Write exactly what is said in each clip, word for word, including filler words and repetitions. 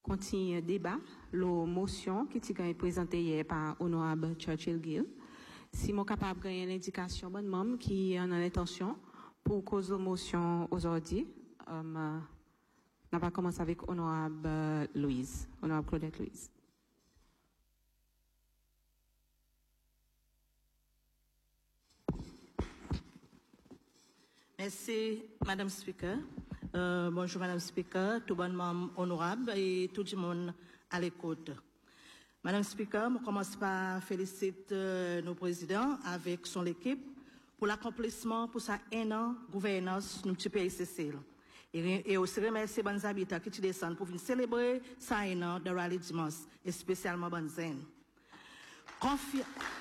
continue le débat, la motion qui est présentée hier par Honorable Churchill Gill. Si je suis capable de gagner l'indication, bonne membre qui en a l'intention pour cause de motion aujourd'hui, um, on va commencer avec Honorable Louise, Honorable Claudette Louise. Merci, Madame Speaker. Euh, bonjour, Madame Speaker, tout bon membre honorable et tout le monde à l'écoute. Madame Speaker, je commence par féliciter euh, nos présidents avec son équipe pour l'accomplissement pour sa un an gouvernance dans notre pays Cécile. Et, et aussi remercier les habitants qui descendent pour venir célébrer sa un an de rallye dimanche, et spécialement Banzen. Confi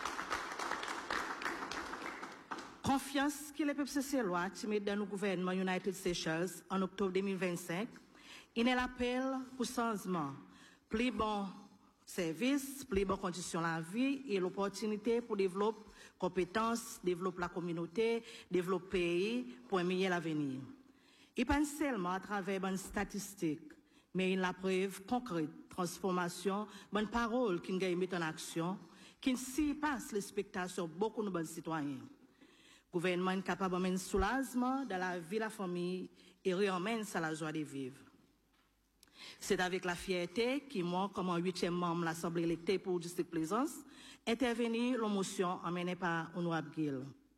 Confiance que le peuple cécillois timide dans le gouvernement United Seychelles en octobre deux mille vingt-cinq, il est l'appel pour changement, plus bon service, plus bonnes conditions de la vie et l'opportunité pour développer compétences, développer la communauté, développer le pays pour un meilleur avenir. Et pas seulement à travers bonnes statistiques, mais une la preuve concrète, transformation, bonne parole qui nous met en action, qui s'y passe l'expectation beaucoup de bons citoyens. Le gouvernement est capable d'amener soulagement dans la vie de la famille et réamène ça la joie de vivre. C'est avec la fierté que moi, comme un huitième membre de l'Assemblée électée pour le district Plaisance, intervenir la motion emmenée par Honorable Gill.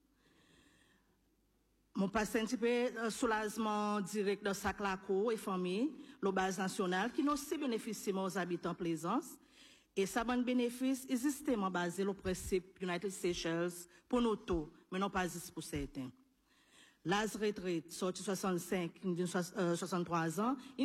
Mon passe un petit peu de soulagement direct de sac la cour et famille, la base nationale, qui nous aussi bénéficie aux habitants Plaisance. Et ça bon bénéfice est justement basé sur le principe United Seychelles pour nous tous, mais non pas juste pour certains. L'âge retraite sorti soixante-cinq, soixante-trois ans,